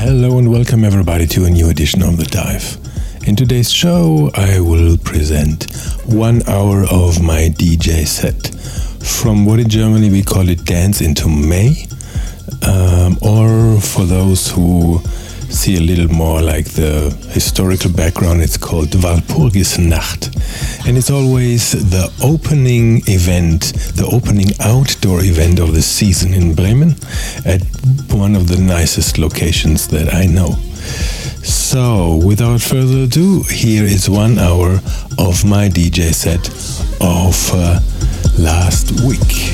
Hello and welcome everybody to a new edition of The Dive. In today's show, I will present 1 hour of my DJ set from what in Germany we call it Dance into May, or for those who see a little more like the historical background, it's called Walpurgisnacht. And it's always the opening event, the opening outdoor event of the season in Bremen at one of the nicest locations that I know. So, without further ado, here is 1 hour of my DJ set of last week.